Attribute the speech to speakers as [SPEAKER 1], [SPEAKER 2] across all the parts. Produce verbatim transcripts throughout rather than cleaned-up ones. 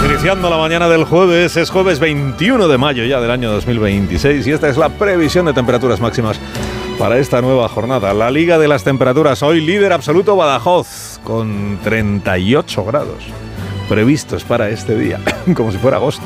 [SPEAKER 1] Iniciando la mañana del jueves, es jueves veintiuno de mayo ya del año dos mil veintiséis y esta es la previsión de temperaturas máximas para esta nueva jornada. La Liga de las Temperaturas, hoy líder absoluto Badajoz, con treinta y ocho grados previstos para este día, como si fuera agosto.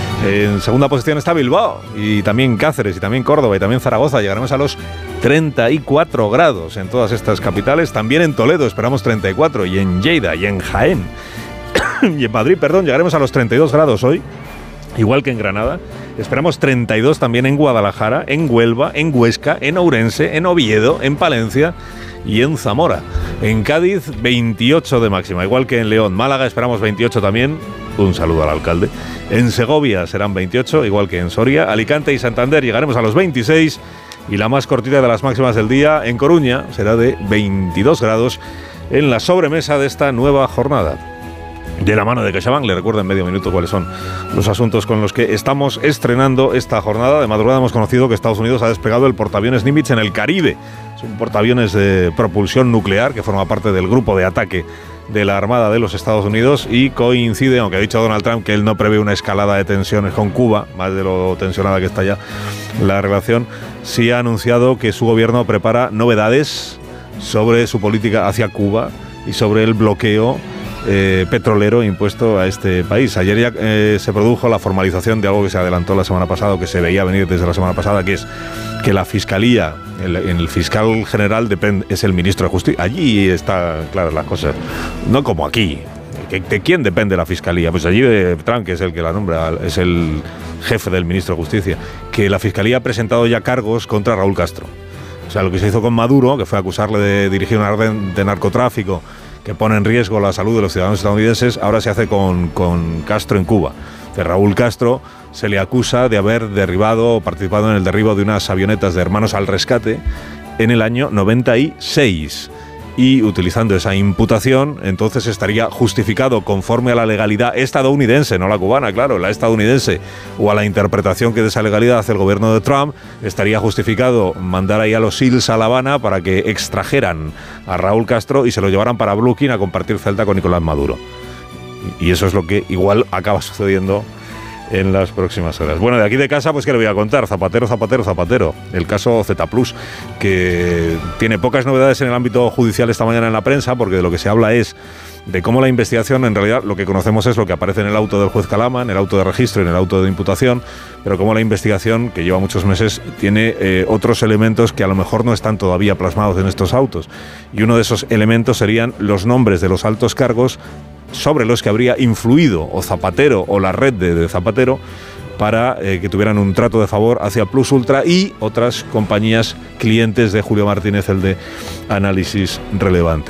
[SPEAKER 1] En segunda posición está Bilbao, y también Cáceres, y también Córdoba, y también Zaragoza. Llegaremos a los treinta y cuatro grados en todas estas capitales. También en Toledo esperamos treinta y cuatro, y en Lleida, y en Jaén, y en Madrid, perdón, llegaremos a los treinta y dos grados hoy, igual que en Granada. Esperamos treinta y dos también en Guadalajara, en Huelva, en Huesca, en Ourense, en Oviedo, en Palencia y en Zamora. En Cádiz, veintiocho de máxima, igual que en León. Málaga esperamos veintiocho también. Un saludo al alcalde. En Segovia serán veintiocho, igual que en Soria. Alicante y Santander llegaremos a los veintiséis. Y la más cortita de las máximas del día, en Coruña, será de veintidós grados en la sobremesa de esta nueva jornada. De la mano de CaixaBank, le recuerdo en medio minuto cuáles son los asuntos con los que estamos estrenando esta jornada. De madrugada hemos conocido que Estados Unidos ha despegado el portaaviones Nimitz en el Caribe. Es un portaaviones de propulsión nuclear que forma parte del grupo de ataque de la Armada de los Estados Unidos y coincide, aunque ha dicho Donald Trump que él no prevé una escalada de tensiones con Cuba, más de lo tensionada que está ya la relación, sí ha anunciado que su gobierno prepara novedades sobre su política hacia Cuba y sobre el bloqueo Eh, petrolero impuesto a este país. Ayer ya eh, se produjo la formalización de algo que se adelantó la semana pasada, o que se veía venir desde la semana pasada, que es que la Fiscalía, el, el fiscal general depende, es el ministro de Justicia. Allí está claras las cosas, no como aquí. ¿De quién depende la Fiscalía? Pues allí de Trump, que es el que la nombra, es el jefe del ministro de Justicia. Que la Fiscalía ha presentado ya cargos contra Raúl Castro. O sea, lo que se hizo con Maduro, que fue acusarle de dirigir una orden de narcotráfico que pone en riesgo la salud de los ciudadanos estadounidenses, ahora se hace con, con Castro en Cuba. De Raúl Castro se le acusa de haber derribado o participado en el derribo de unas avionetas de Hermanos al Rescate en el año noventa y seis. Y utilizando esa imputación, entonces estaría justificado conforme a la legalidad estadounidense, no la cubana, claro, la estadounidense, o a la interpretación que de esa legalidad hace el gobierno de Trump, estaría justificado mandar ahí a los SEALs a La Habana para que extrajeran a Raúl Castro y se lo llevaran para Brooklyn a compartir celda con Nicolás Maduro. Y eso es lo que igual acaba sucediendo en las próximas horas. Bueno, de aquí de casa, pues ¿qué le voy a contar? Zapatero, Zapatero, Zapatero. El caso Z Plus, que tiene pocas novedades en el ámbito judicial esta mañana en la prensa, porque de lo que se habla es de cómo la investigación, en realidad lo que conocemos es lo que aparece en el auto del juez Calama, en el auto de registro y en el auto de imputación, pero cómo la investigación, que lleva muchos meses, tiene eh, otros elementos que a lo mejor no están todavía plasmados en estos autos. Y uno de esos elementos serían los nombres de los altos cargos sobre los que habría influido o Zapatero o la red de, de Zapatero para eh, que tuvieran un trato de favor hacia Plus Ultra y otras compañías clientes de Julio Martínez, el de Análisis Relevante.